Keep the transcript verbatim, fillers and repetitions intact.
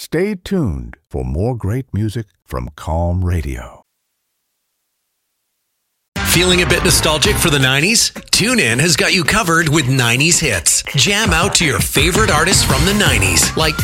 Stay tuned for more great music from Calm Radio. Feeling a bit nostalgic for the nineties? TuneIn has got you covered with nineties hits. Jam out to your favorite artists from the nineties, like